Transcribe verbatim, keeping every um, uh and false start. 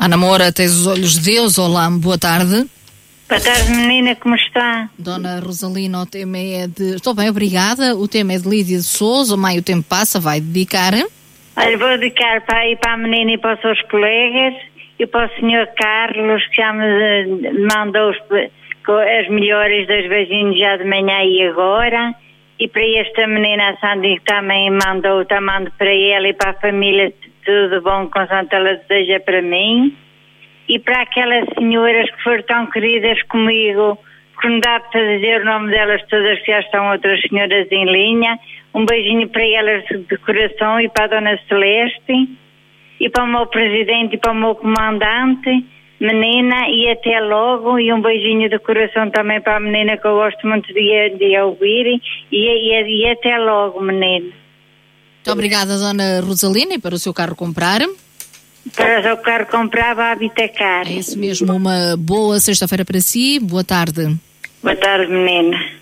Ana Moura, tens os olhos de Deus. Olá, boa tarde. Boa tarde, menina, como está? Dona Rosalina, o tema é de... Estou bem, obrigada. O tema é de Lídia de Sousa. O Mai, o tempo passa, vai dedicar. Olha, vou dedicar para, aí, para a menina e para os seus colegas e para o senhor Carlos, que já me mandou os, as melhores dos beijinhos já de manhã e agora. E para esta menina, a Sandy, que também mandou, também mando para ela e para a família, tudo bom, com Santa ela deseja para mim. E para aquelas senhoras que foram tão queridas comigo, que não dá para dizer o nome delas todas, que já estão outras senhoras em linha. Um beijinho para elas de coração e para a Dona Celeste, e para o meu presidente e para o meu comandante, menina, e até logo. E um beijinho de coração também para a menina, que eu gosto muito de, de ouvir, e, e, e até logo, menina. Muito obrigada, Dona Rosalina, e para o seu carro comprar. Para o seu carro comprar, vai Habitacar. É isso mesmo, uma boa sexta-feira para si. Boa tarde. Boa tarde, menina.